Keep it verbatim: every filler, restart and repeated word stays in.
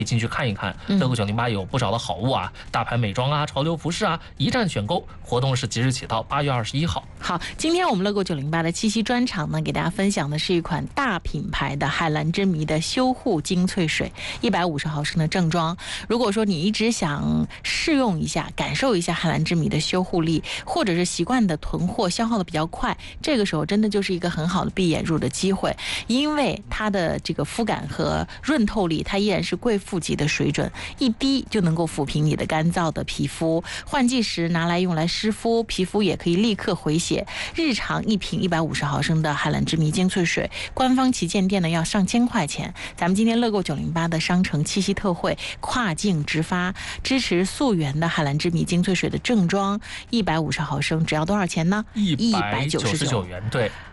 进去看一看，乐购九零八有不少的好物啊，大牌美妆啊、潮流服饰啊，一站选购。活动是即日起到八月二十一号。 好，今天我们乐购九零八的七夕专场呢，给大家分享的是一款大品牌的海蓝之谜的修护精粹水，一百五十毫升的正装。如果说你一直想试用一下、感受一下海蓝之谜的修护力，或者是习惯的囤货消耗的比较快，这个时候真的就是一个很好的闭眼入的机会，因为它的这个肤感和润透力，它依然是贵妇级的水准，一滴就能够抚平你的干燥的皮肤，换季时拿来用来湿敷，皮肤也可以立刻回血。日常一瓶一百五十毫升的海蓝之谜精粹水，官方旗舰店呢要上千块钱。咱们今天乐购九零八的商城七夕特惠，跨境直发，支持溯源的海蓝之谜精粹水的正装，一百五十毫升只要多少钱呢？ 一百九十九元，对。